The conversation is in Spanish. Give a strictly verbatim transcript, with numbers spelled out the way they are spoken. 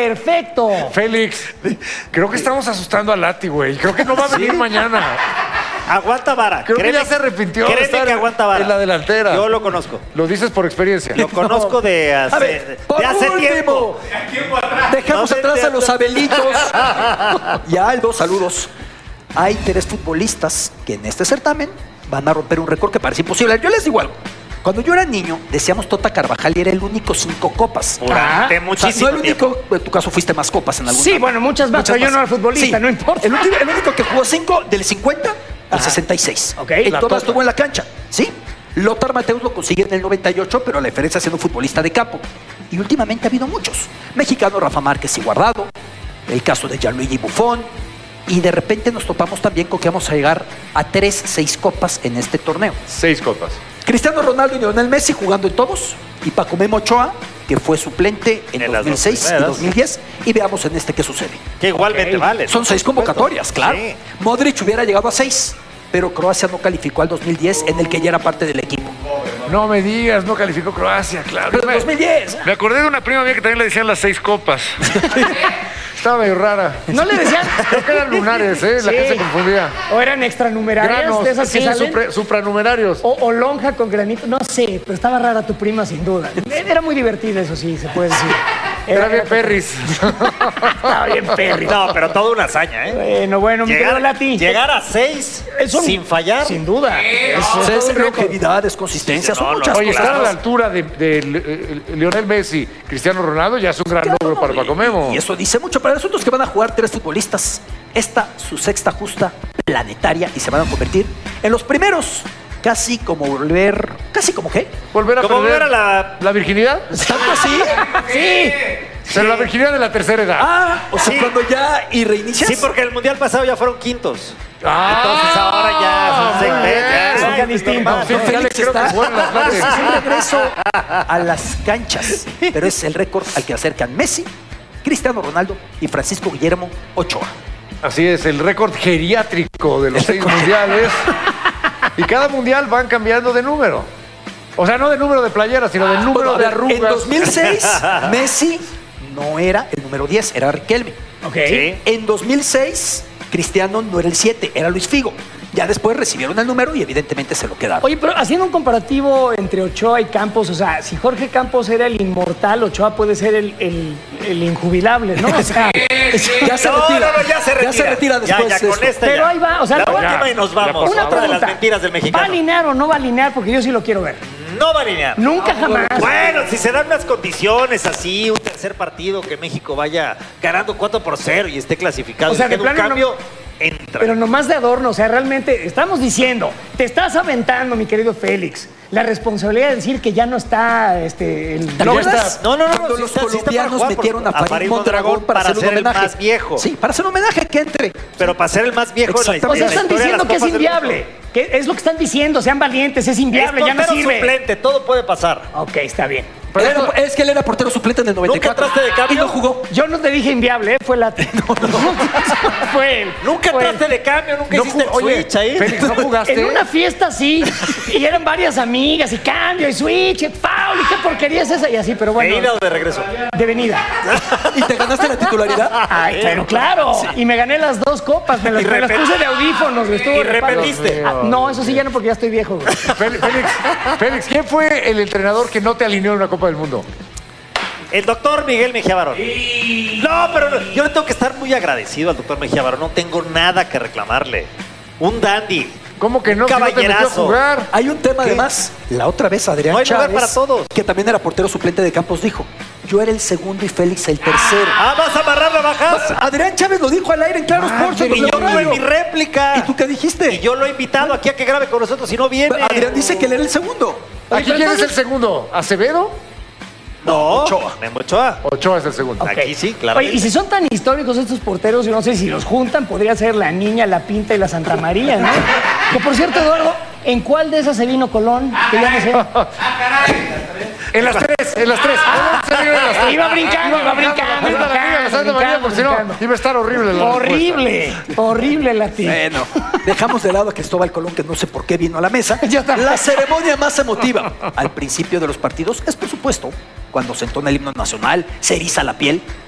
perfecto. Félix, creo que estamos asustando a Lati, güey. Creo que no va a venir mañana. Aguanta vara. Creo créeme, que ya se arrepintió de créeme estar que aguanta vara. en la delantera. Yo lo conozco. Lo dices por experiencia. Lo conozco de hace, A ver, por de hace último, tiempo. dejamos No, atrás de- a los de- Abelitos y a Aldo, saludos. Hay tres futbolistas que en este certamen van a romper un récord que parece imposible. Yo les digo algo. Cuando yo era niño, decíamos Tota Carvajal y era el único cinco copas. Durante Ah, O sea, muchísimo no el tiempo. único, en tu caso fuiste más copas en algún Sí, bueno, muchas más, pero yo no era futbolista, no importa. El, último- el único que jugó cinco, del cincuenta al sesenta y seis. Ok, En la todas Tota. estuvo en la cancha, ¿sí? Lothar Matthäus lo consigue en el noventa y ocho, pero la diferencia siendo futbolista de campo. Y últimamente ha habido muchos. Mexicano Rafa Márquez y Guardado, el caso de Gianluigi Buffon, y de repente nos topamos también con que vamos a llegar a tres, seis copas en este torneo. Seis copas. Cristiano Ronaldo y Lionel Messi jugando en todos, y Paco Memo Ochoa, que fue suplente en, En las dos dos mil seis y primeras. dos mil diez, y veamos en este qué sucede. Que igualmente Ok. vale. Son ¿no? seis Por supuesto. convocatorias, claro. Sí. Modric hubiera llegado a seis, pero Croacia no calificó al dos mil diez, en el que ya era parte del equipo. No me digas, no calificó Croacia, claro. Pero en Me- dos mil diez. Me acordé de una prima mía que también le decían las seis copas. Estaba medio rara. ¿No le decían? Creo que eran lunares, ¿eh? La Sí. gente se confundía. ¿O eran extranumerarias Granos, de esas que sí, salen? supra- supranumerarios. O, o lonja con granito, no sé, pero estaba rara tu prima sin duda. Era muy divertida, eso sí, se puede decir. Era bien perris. Estaba bien perri. No, pero toda una hazaña, ¿eh? Bueno, bueno, mi querido Llegar, Lati. llegar a seis Es un- sin fallar. Sin duda. Es- O sea, es es todo un récord. longevidad, es consistencia, Sí, son no, no, muchas Oye, cosas. estar a la altura de, de, eh, Lionel Messi, Cristiano Ronaldo, ya es un gran Claro, logro para y- Paco Memo. Y eso dice mucho. Para nosotros que van a jugar tres futbolistas, esta su sexta justa planetaria y se van a convertir en los primeros. Casi como volver. ¿Casi como qué? Volver a Como perder volver a la- la virginidad. ¿Tanto así? Sí. Pero la virginidad de la tercera edad. Ah, o sea, Sí. cuando ya y reinicias. Sí, porque el mundial pasado ya fueron quintos. Ah, Entonces ahora ya son seis muy veces. bien. ya, Son ya es distintos. normal. Sí, No, ya le Félix creo que está- juegan las es clases. un regreso a las canchas, pero es el récord al que acercan Messi, Cristiano Ronaldo y Francisco Guillermo Ochoa. Así es, el récord geriátrico de los seis mundiales. Y cada mundial van cambiando de número. O sea, no de número de playeras, sino de número Bueno, a de ver, arrugas. en dos mil seis, Messi no era el número diez, era Riquelme. Ok. Sí. En dos mil seis, Cristiano no era el siete, era Luis Figo. Ya después recibieron el número y evidentemente se lo quedaron. Oye, pero haciendo un comparativo entre Ochoa y Campos, o sea, si Jorge Campos era el inmortal, Ochoa puede ser el, el, el injubilable, ¿no? O sea, ya se No, retira. no, no, ya se retira. Ya se retira después. Ya, ya, de con esto. esta pero ya. ahí va, o sea, la no- última y nos vamos. una Ahora de pregunta. las mentiras del ¿Va mexicano. a alinear o no va a alinear? Porque yo sí lo quiero ver. No va a alinear. Nunca jamás. Bueno, si se dan unas condiciones así, un tercer partido que México vaya ganando cuatro por cero y esté clasificado, O sea, y de quede un plano no- cambio, entra. Pero nomás de adorno, o sea, realmente estamos diciendo, te estás aventando, mi querido Félix, la responsabilidad de decir que ya no está este, el ¿Te no, acuerdas? está- No, no, no, no, Cuando sí los está- sí está para colombianos jugar por- metieron a a Farid Farid Mondragón Mondragón para, para hacer un ser el homenaje. más viejo. Sí, para hacer un homenaje que entre. Pero para ser el más viejo en la, Exactamente. O sea, en la están historia de diciendo las que es Copas del inviable. Mundo. Que es lo que están diciendo, sean valientes, es inviable, Es ya no portero sirve. suplente, todo puede pasar. Ok, está bien. Él era- es que él era portero suplente en el noventa y cuatro. ¿Nunca entraste de cambio? Y no jugó. Yo no te dije inviable, ¿eh? Fue la. fue él. Nunca Fue él. entraste de cambio, nunca No hiciste el jug- Oye, switch ahí. Félix, ¿no jugaste? En una fiesta sí, y eran varias amigas, y cambio, y switch, y foul, y qué porquería es esa, y así, pero ¿De bueno, ida o de regreso? de venida. ¿Y te ganaste la titularidad? Ay, pero claro, y me gané las dos copas, me las, Y me las repet- puse de audífonos, güey, estuvo y re padre. repetiste. Ah, no, eso sí ya no, porque ya estoy viejo, güey. Félix, Félix, Félix, ¿quién fue el entrenador que no te alineó en una Copa del Mundo? El doctor Miguel Mejía Barón. No, pero no, yo le tengo que estar muy agradecido al doctor Mejía Barón. No tengo nada que reclamarle. Un dandy. ¿Cómo que no? Un Si no te metió a caballerazo. jugar. Hay un tema ¿Qué? además. La otra vez Adrián No hay lugar Chávez, para todos. que también era portero suplente de Campos, dijo: yo era el segundo y Félix el tercero. Ah, vas a amarrar la bajada. Adrián Chávez lo dijo al aire en Claro Sports. en Y yo W tuve Radio. mi réplica. ¿Y tú qué dijiste? Y yo lo he invitado aquí a que grabe con nosotros. Si no viene. Adrián dice que él era el segundo. ¿Aquí quién es el segundo? ¿Acevedo? No, Ochoa. Memo Ochoa. Ochoa es el segundo. Ok. Aquí sí, claro. Oye, y si son tan históricos estos porteros, yo no sé si los juntan, podría ser la Niña, la Pinta y la Santa María, ¿no? Que por cierto, Eduardo, ¿en cuál de esas se vino Colón? Que ya no sé. En las tres, en las tres. Se vio en las tres. Iba brincando, iba brincando, Iba la niña, la Santa María, porque si no, brincando. iba a estar horrible la Horrible, horrible la tía. Bueno, dejamos de lado a Cristóbal Colón, que no sé por qué vino a la mesa. Ya está. La ceremonia más emotiva al principio de los partidos es, por supuesto, cuando se entona el himno nacional, se eriza la piel